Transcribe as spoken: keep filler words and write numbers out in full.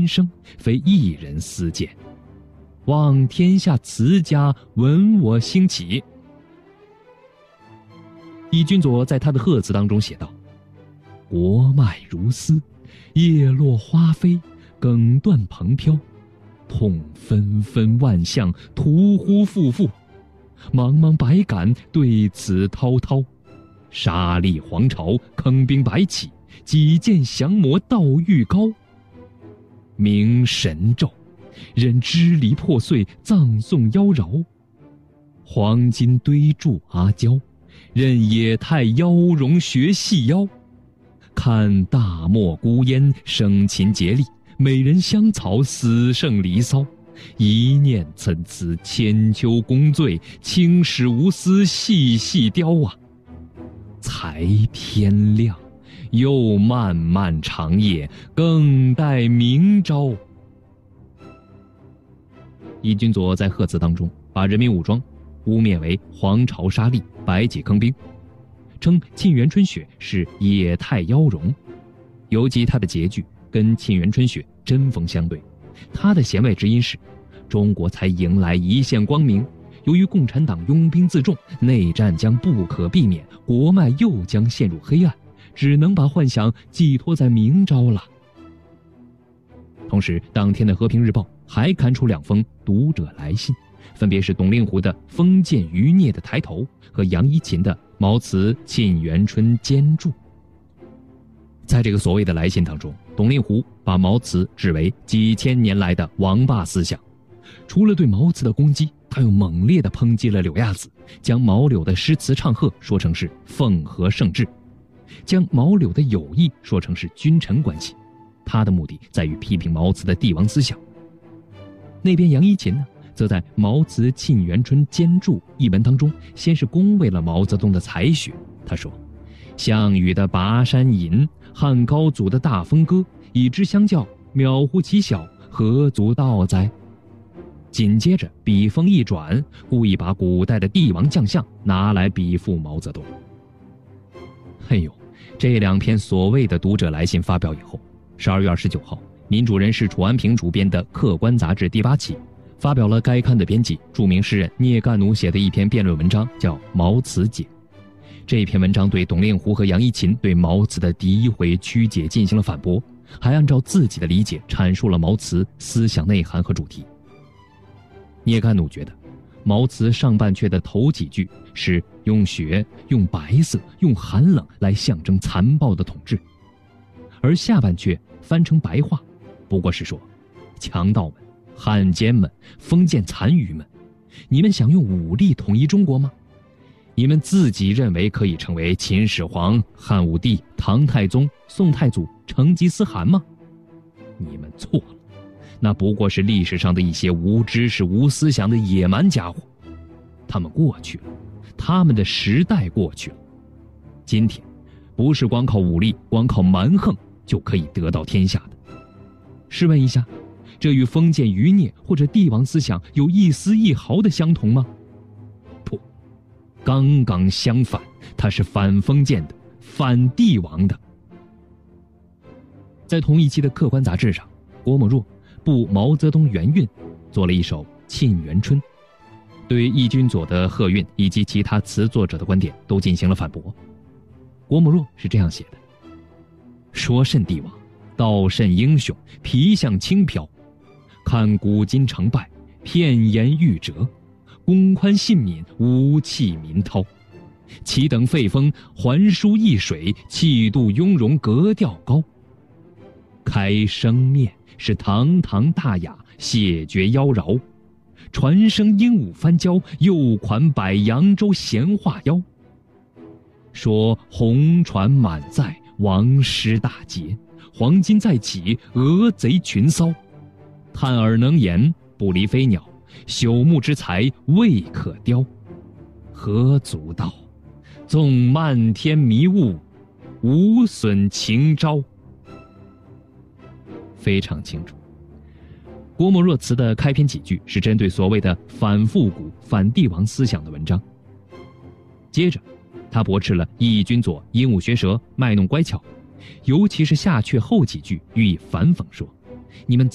人生，非一人私见。望天下词家闻我兴起。易君左在他的贺词当中写道：国脉如丝，叶落花飞，梗断蓬飘，痛纷纷万象，屠呼复复，茫茫百感，对此滔滔。沙砾黄巢，坑兵白起，几剑降魔道欲高。明神咒，任支离破碎，葬送妖娆。黄金堆筑阿胶，任野太妖容学细腰。看大漠孤烟，生擒竭力，美人香草，死胜离骚。一念参差，千秋功罪，青史无私，细细雕啊。才天亮，又漫漫长夜，更待明朝。易君左在贺词当中把人民武装污蔑为黄巢沙砾、白起坑兵，称沁园春雪是野太妖容，尤其他的结句跟沁园春雪针锋相对。他的弦外之音是：中国才迎来一线光明，由于共产党拥兵自重，内战将不可避免，国脉又将陷入黑暗，只能把幻想寄托在明朝了。同时，当天的《和平日报》还刊出两封读者来信，分别是董令狐的《封建余孽的抬头》和杨一勤的《毛词沁园春兼注》。在这个所谓的来信当中，董令狐把毛词指为几千年来的王霸思想。除了对毛词的攻击，他又猛烈地抨击了柳亚子，将毛柳的诗词唱和说成是奉和圣制，将毛柳的友谊说成是君臣关系。他的目的在于批评毛词的帝王思想。那边杨一勤呢，则在《毛词沁园春兼注》一文当中，先是恭维了毛泽东的才学。他说：项羽的拔山吟，汉高祖的大风歌，以之相较，渺乎其小，何足道哉？紧接着笔锋一转，故意把古代的帝王将相拿来比附毛泽东。哎呦，这两篇所谓的读者来信发表以后，十二月二十九号，民主人士楚安平主编的《客观》杂志第八期发表了该刊的编辑著名诗人聂干弩写的一篇辩论文章，叫《毛词解》。这篇文章对董令狐和杨一勤对毛词的诋毁曲解进行了反驳，还按照自己的理解阐述了毛词思想内涵和主题。聂干弩觉得，毛词上半阙的头几句是用血、用白色、用寒冷来象征残暴的统治，而下半阙翻成白话，不过是说：强盗们、汉奸们、封建残余们，你们想用武力统一中国吗？你们自己认为可以成为秦始皇、汉武帝、唐太宗、宋太祖、成吉思汗吗？你们错了，那不过是历史上的一些无知识、无思想的野蛮家伙。他们过去了，他们的时代过去了。今天，不是光靠武力、光靠蛮横就可以得到天下的。试问一下，这与封建余孽或者帝王思想有一丝一毫的相同吗？不，刚刚相反，它是反封建的，反帝王的。在同一期的《客观》杂志上，郭沫若步毛泽东原韵，做了一首《沁园春》，对易君左的贺韵以及其他词作者的观点都进行了反驳。郭沫若是这样写的：说甚帝王，道甚英雄，皮相轻飘，看古今成败，片言喻折，公宽信敏，武器民涛，其等废风，还书易水，气度雍容，格调高。开生面是堂堂大雅，谢绝妖娆，传声鹦鹉翻交，又款摆扬州闲话腰。说红船满载，王师大捷，黄金再起，俄贼群骚。探耳能言，不离飞鸟，朽木之材，未可雕。何足道？纵漫天迷雾，无损情招。非常清楚，郭沫若词的开篇几句是针对所谓的反复古、反帝王思想的文章。接着，他驳斥了易君左鹦鹉学舌、卖弄乖巧，尤其是下阙后几句予以反讽说：你们